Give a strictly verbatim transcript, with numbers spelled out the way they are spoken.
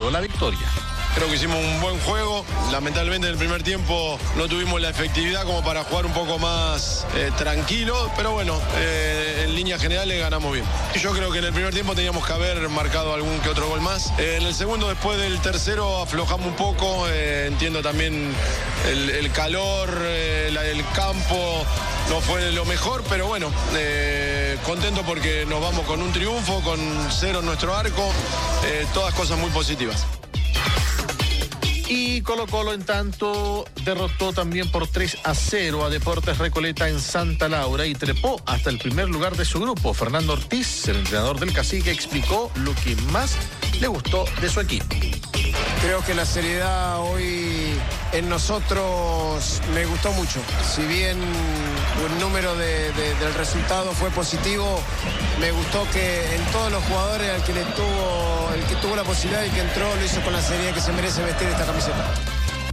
logró la victoria. Creo que hicimos un buen juego. Lamentablemente en el primer tiempo no tuvimos la efectividad como para jugar un poco más eh, tranquilo, pero bueno, eh, en líneas generales ganamos bien. Yo creo que en el primer tiempo teníamos que haber marcado algún que otro gol más. Eh, en el segundo, después del tercero, aflojamos un poco. Eh, entiendo también el, el calor, eh, la, el campo no fue lo mejor, pero bueno, eh, contento porque nos vamos con un triunfo, con cero en nuestro arco, eh, todas cosas muy positivas. Y Colo-Colo, en tanto, derrotó también por tres a cero a Deportes Recoleta en Santa Laura y trepó hasta el primer lugar de su grupo. Fernando Ortiz, el entrenador del Cacique, explicó lo que más le gustó de su equipo. Creo que la seriedad hoy en nosotros me gustó mucho. Si bien el número de, de, del resultado fue positivo, me gustó que en todos los jugadores al que le tuvo, el que tuvo la posibilidad y que entró, lo hizo con la seriedad que se merece vestir esta camiseta.